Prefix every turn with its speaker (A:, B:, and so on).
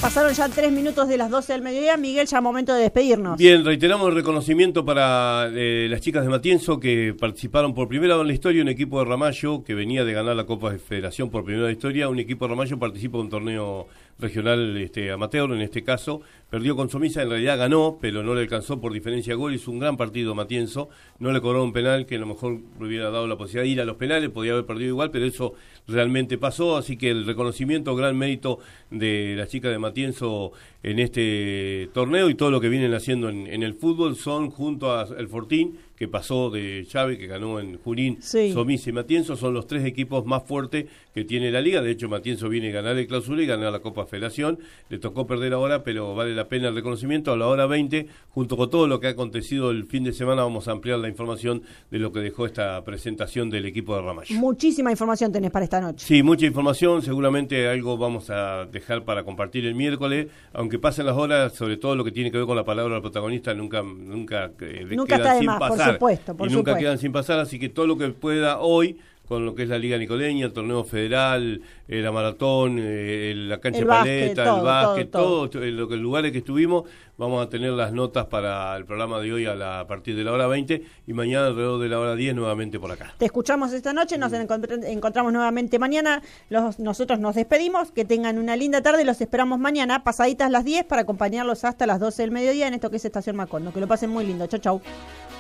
A: Pasaron ya 3 minutos de las 12 del mediodía. Miguel, ya momento de despedirnos.
B: Bien, reiteramos el reconocimiento para las chicas de Matienzo que participaron por primera vez en la historia. Un equipo de Ramallo que venía de ganar la Copa de Federación por primera vez en la historia. Un equipo de Ramallo participa en un torneo regional amateur, en este caso. Perdió con Somisa, en realidad ganó, pero no le alcanzó por diferencia de gol. Hizo un gran partido Matienzo. No le cobró un penal que a lo mejor le hubiera dado la posibilidad de ir a los penales. Podía haber perdido igual, pero eso realmente pasó. Así que el reconocimiento, gran mérito de las chicas de Matienzo en este torneo y todo lo que vienen haciendo en el fútbol. Son junto al Fortín, que pasó de Chávez, que ganó en Junín, sí. Somisa y Matienzo, son los 3 equipos más fuertes que tiene la liga. De hecho, Matienzo viene a ganar el Clausura y ganar la Copa Federación. Le tocó perder ahora, pero vale la pena el reconocimiento. A la hora 20, junto con todo lo que ha acontecido el fin de semana, vamos a ampliar la información de lo que dejó esta presentación del equipo de Ramallo.
A: Muchísima información tenés para esta noche.
B: Sí, mucha información. Seguramente algo vamos a dejar para compartir el miércoles. Aunque pasen las horas, sobre todo lo que tiene que ver con la palabra del protagonista, nunca
A: está de más, por supuesto.
B: Nunca quedan sin pasar, así que todo lo que pueda hoy, con lo que es la Liga Nicoleña, el torneo federal, la maratón, la cancha de paleta, el básquet, todo los lugares que estuvimos, vamos a tener las notas para el programa de hoy a partir de la hora 20 y mañana alrededor de la hora 10 nuevamente por acá.
A: Te escuchamos esta noche, nos encontramos nuevamente mañana, nosotros nos despedimos, que tengan una linda tarde, los esperamos mañana, pasaditas las 10 para acompañarlos hasta las 12 del mediodía en esto que es Estación Macondo. Que lo pasen muy lindo, chau chau.